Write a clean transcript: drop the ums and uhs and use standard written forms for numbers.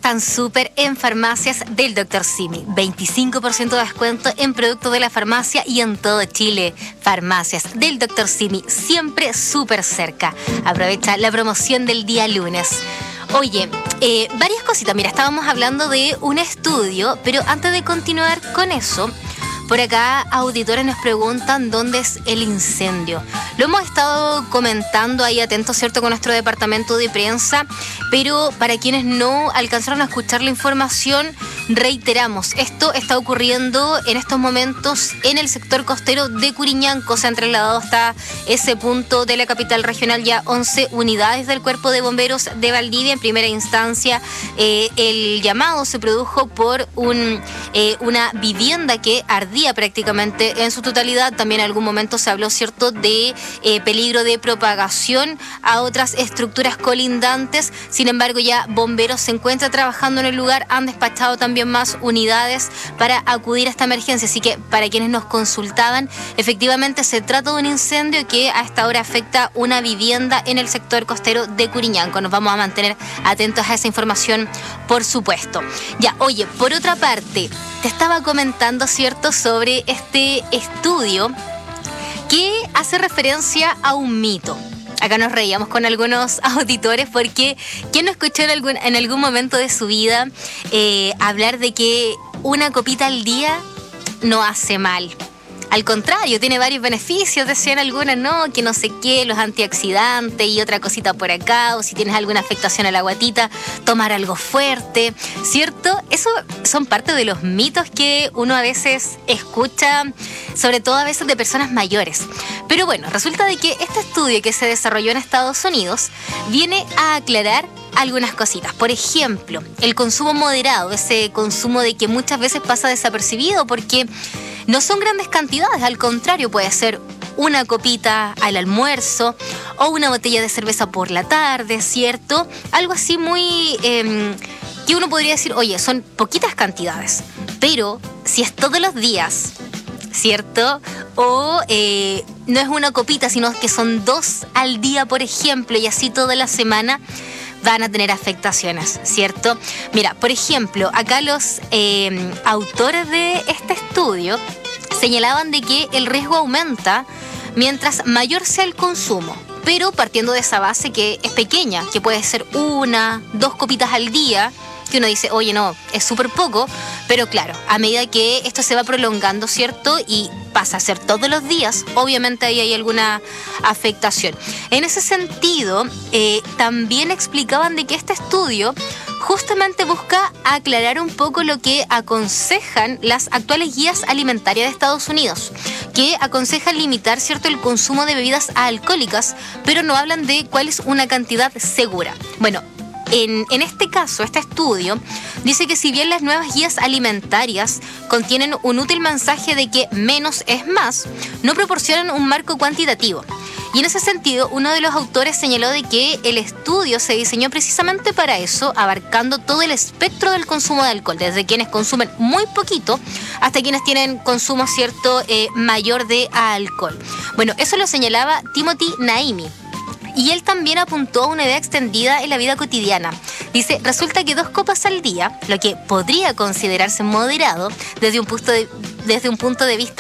están súper en farmacias del Dr. Simi. 25% de descuento en productos de la farmacia y en todo Chile. Farmacias del Dr. Simi, siempre súper cerca. Aprovecha la promoción del día lunes. Oye, varias cositas. Mira, estábamos hablando de un estudio, pero antes de continuar con eso, por acá auditores nos preguntan dónde es el incendio. Lo hemos estado comentando ahí atentos, ¿cierto?, con nuestro departamento de prensa, pero para quienes no alcanzaron a escuchar la información, reiteramos, esto está ocurriendo en estos momentos en el sector costero de Curiñanco. Se han trasladado hasta ese punto de la capital regional ya 11 unidades del Cuerpo de Bomberos de Valdivia. En primera instancia, el llamado se produjo por una vivienda que ardía prácticamente en su totalidad. También en algún momento se habló, ¿cierto?, de peligro de propagación a otras estructuras colindantes. Sin embargo, ya bomberos se encuentran trabajando en el lugar, han despachado también más unidades para acudir a esta emergencia. Así que para quienes nos consultaban, efectivamente se trata de un incendio que a esta hora afecta una vivienda en el sector costero de Curiñanco. Nos vamos a mantener atentos a esa información, por supuesto. Ya, oye, por otra parte, te estaba comentando, ¿cierto?, sobre este estudio que hace referencia a un mito. Acá nos reíamos con algunos auditores porque ¿quién no escuchó en algún momento de su vida hablar de que una copita al día no hace mal? Al contrario, tiene varios beneficios, decían algunas, ¿no? Que no sé qué, los antioxidantes y otra cosita por acá, o si tienes alguna afectación a la guatita, tomar algo fuerte, ¿cierto? Eso son parte de los mitos que uno a veces escucha, sobre todo a veces de personas mayores. Pero bueno, resulta de que este estudio que se desarrolló en Estados Unidos viene a aclarar algunas cositas. Por ejemplo, el consumo moderado, ese consumo de que muchas veces pasa desapercibido porque no son grandes cantidades, al contrario, puede ser una copita al almuerzo o una botella de cerveza por la tarde, ¿cierto? Algo así muy que uno podría decir, oye, son poquitas cantidades, pero si es todos los días, ¿cierto? O no es una copita, sino que son 2 al día, por ejemplo, y así toda la semana, van a tener afectaciones, ¿cierto? Mira, por ejemplo, acá los autores de este estudio señalaban de que el riesgo aumenta mientras mayor sea el consumo, pero partiendo de esa base que es pequeña, que puede ser 1, 2 copitas al día, que uno dice, oye, no, es súper poco, pero claro, a medida que esto se va prolongando, ¿cierto?, y pasa a ser todos los días, obviamente ahí hay alguna afectación. En ese sentido, también explicaban de que este estudio justamente busca aclarar un poco lo que aconsejan las actuales guías alimentarias de Estados Unidos, que aconsejan limitar, ¿cierto?, el consumo de bebidas alcohólicas, pero no hablan de cuál es una cantidad segura. Bueno, en este caso, este estudio dice que si bien las nuevas guías alimentarias contienen un útil mensaje de que menos es más, no proporcionan un marco cuantitativo. Y en ese sentido, uno de los autores señaló de que el estudio se diseñó precisamente para eso, abarcando todo el espectro del consumo de alcohol, desde quienes consumen muy poquito hasta quienes tienen consumo, ¿cierto?, mayor de alcohol. Bueno, eso lo señalaba Timothy Naimi. Y él también apuntó a una idea extendida en la vida cotidiana. Dice, resulta que 2 copas al día, lo que podría considerarse moderado desde un punto de vista